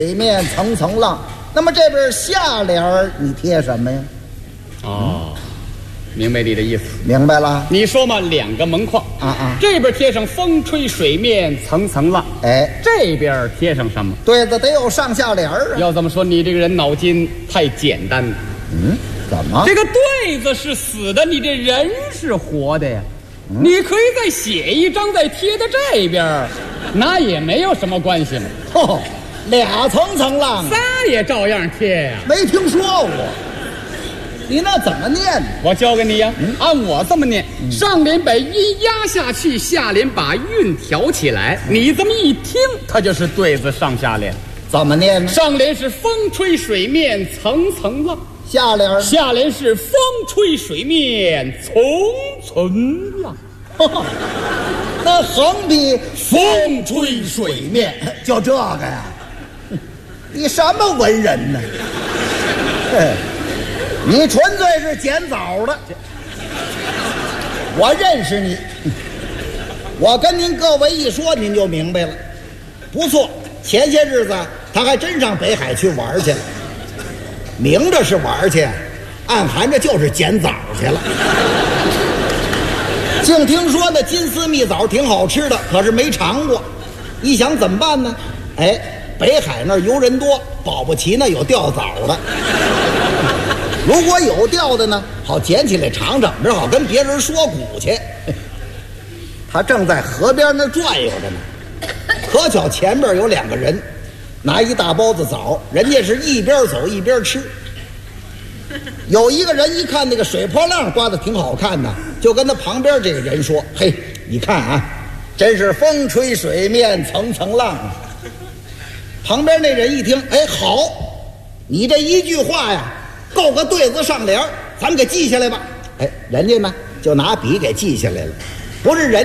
水面层层浪。那么这边下联儿你贴什么呀？ 哦，明白你的意思。 明白了。 你说嘛，两个门框这边贴上风吹水面层层浪，这边贴上什么？ 对子得有上下联儿啊。 要这么说，你这个人脑筋太简单了。 怎么？ 这个对子是死的，你这人是活的呀。你可以再写一张，再贴到这边，那也没有什么关系了。 俩层层浪， 仨也照样贴呀。 没听说过。你那怎么念？ 我教给你呀，按我这么念，上联把音压下去，下联把韵挑起来。你这么一听，它就是对子上下联。 怎么念呢？ 上联是风吹水面层层浪，下联是风吹水面层层浪。 那横笔风吹水面，就这个呀？你什么文人呢？你纯粹是捡枣的。我认识你，我跟您各位一说，您就明白了。不错，前些日子他还真上北海去玩去了，明着是玩去，暗含着就是捡枣去了。净听说那金丝蜜枣挺好吃的，可是没尝过。一想怎么办呢？北海那儿游人多，保不齐呢有掉枣的。如果有掉的呢，好捡起来尝尝，正好跟别人说鼓去。他正在河边那转悠着呢，可巧前面有两个人拿一大包子枣，人家是一边走一边吃。有一个人一看那个水波浪刮得挺好看的，就跟他旁边这个人说：“嘿，你看啊，真是风吹水面层层浪啊。”旁边那人一听，好，你这一句话呀，够个对子上联，咱们给记下来吧。人家呢就拿笔给记下来了，不是人